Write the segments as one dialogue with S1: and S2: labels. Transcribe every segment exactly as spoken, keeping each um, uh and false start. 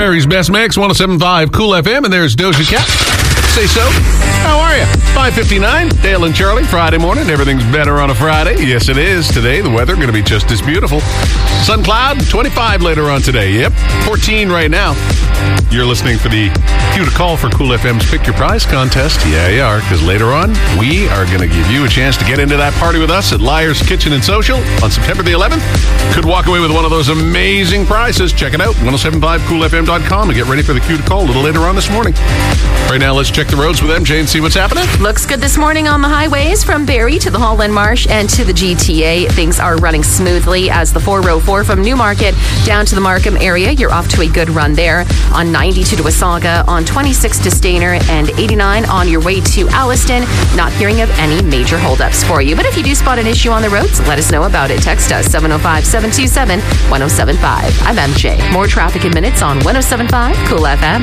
S1: Barry's Best Mix, one oh seven point five Cool F M, and there's Doja Cat. Say so. How are you? five fifty-nine, Dale and Charlie, Friday morning. Everything's better on a Friday. Yes, it is. Today, the weather going to be just as beautiful. Sun cloud, twenty-five later on today. Yep, fourteen right now. You're listening for the cue to call for Cool F M's Pick Your Prize contest. Yeah, you are, because later on, we are going to give you a chance to get into that party with us at Liar's Kitchen and Social on September the eleventh. Could walk away with one of those amazing prizes. Check it out, ten seventy-five cool f m dot com, and get ready for the cue to call a little later on this morning. Right now, let's check the roads with M J and see what's happening.
S2: Looks good this morning on the highways from Barrie to the Holland Marsh and to the G T A. Things are running smoothly as the four oh four from Newmarket down to the Markham area. You're off to a good run there. On ninety-two to Wasaga, on twenty-six to Stainer, and eighty-nine on your way to Alliston. Not hearing of any major holdups for you. But if you do spot an issue on the roads, let us know about it. Text us seven oh five, seven two seven, one oh seven five. I'm M J. More traffic in minutes on ten seventy-five Cool F M.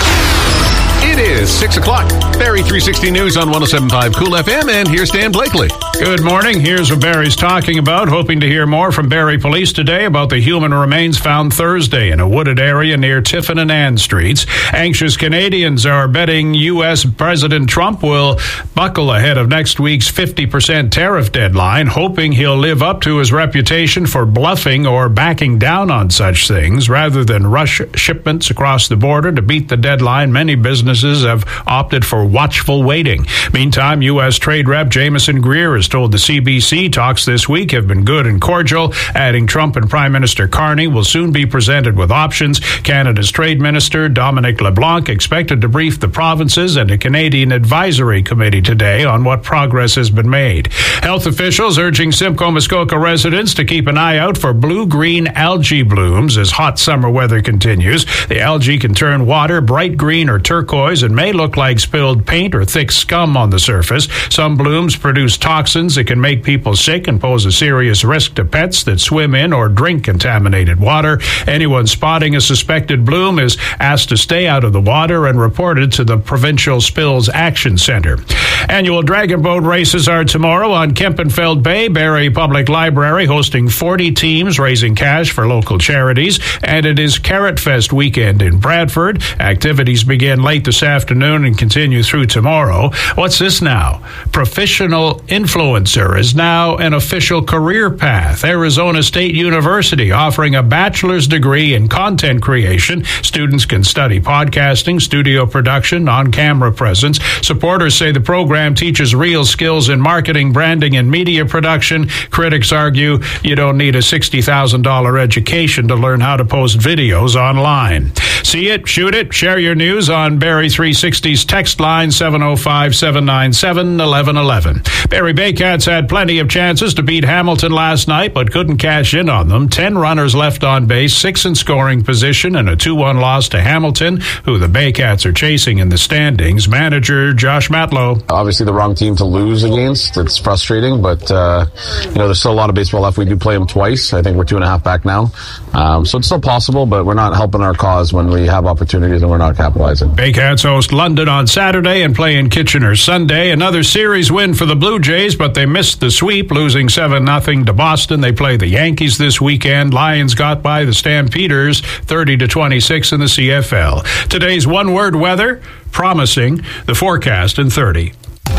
S1: It is six o'clock. Barrie three sixty News on ten seventy-five Cool F M, and here's Dan Blakely.
S3: Good morning. Here's what Barrie's talking about. Hoping to hear more from Barrie Police today about the human remains found Thursday in a wooded area near Tiffin and Ann Streets. Anxious Canadians are betting U S President Trump will buckle ahead of next week's fifty percent tariff deadline, hoping he'll live up to his reputation for bluffing or backing down on such things. Rather than rush shipments across the border to beat the deadline, many businesses have opted for watchful waiting. Meantime, U S Trade Rep Jameson Greer has told the C B C talks this week have been good and cordial, adding Trump and Prime Minister Carney will soon be presented with options. Canada's Trade Minister Dominic LeBlanc expected to brief the provinces and a Canadian advisory committee today on what progress has been made. Health officials urging Simcoe Muskoka residents to keep an eye out for blue-green algae blooms as hot summer weather continues. The algae can turn water bright green or turquoise and may look like spilled paint or thick scum on the surface. Some blooms produce toxins that can make people sick and pose a serious risk to pets that swim in or drink contaminated water. Anyone spotting a suspected bloom is asked to stay out of the water and reported to the Provincial Spills Action Centre. Annual Dragon Boat races are tomorrow on Kempenfeld Bay. Barrie Public Library hosting forty teams raising cash for local charities. And it is Carrot Fest weekend in Bradford. Activities begin late this afternoon and continue through tomorrow. What's this now? Professional influencer is now an official career path. Arizona State University offering a bachelor's degree in content creation. Students can study podcasting, studio production, on-camera presence. Supporters say the program teaches real skills in marketing, branding, and media production. Critics argue you don't need a sixty thousand dollars education to learn how to post videos online. See it, shoot it, share your news on Barrie three sixty's text line seven oh five, seven nine seven, eleven eleven. Barrie Baycats had plenty of chances to beat Hamilton last night, but couldn't cash in on them. Ten runners left on base, six in scoring position, and a two one loss to Hamilton, who the Baycats are chasing in the standings. Manager Josh Matlow.
S4: Obviously the wrong team to lose against. It's frustrating, but uh, you know, there's still a lot of baseball left. We do play them twice. I think we're two and a half back now. Um, so it's still possible, but we're not helping our cause when we have opportunities and we're not capitalizing.
S3: Baycats host London on Saturday and play in Kitchener Sunday. Another series win for the Blue Jays, but they missed the sweep, losing seven nothing to Boston. They play the Yankees this weekend. Lions got by the Stampeders thirty to twenty-six in the C F L. Today's one-word weather, promising. The forecast in thirty.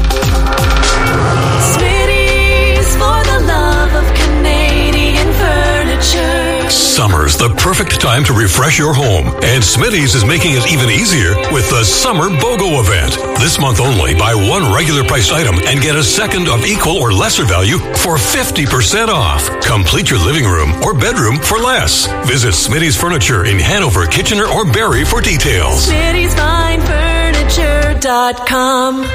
S5: Summer's the perfect time to refresh your home, and Smitty's is making it even easier with the Summer BOGO event. This month only, buy one regular priced item and get a second of equal or lesser value for fifty percent off. Complete your living room or bedroom for less. Visit Smitty's Furniture in Hanover, Kitchener, or Barrie for details.
S6: Smitty's Fine Furniture dot com.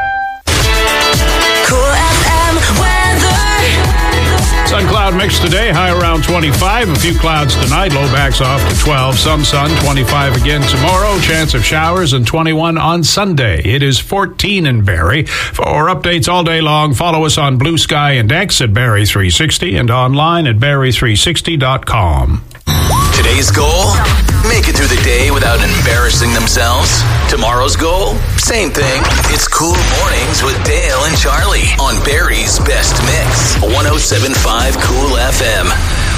S6: Cool F M weather.
S3: Sun cloud mix today, high around twenty-five. A few clouds tonight, low backs off to twelve. Some sun, twenty-five again tomorrow. Chance of showers and twenty-one on Sunday. It is fourteen in Barrie. For updates all day long, follow us on Blue Sky and X at Barrie three sixty and online at Barrie three sixty dot com.
S7: Today's goal? Make it through the day without embarrassing themselves. Tomorrow's goal? Same thing. It's Cool Mornings with Dale and Charlie on Barrie's Best Mix. ten seventy-five Cool F M.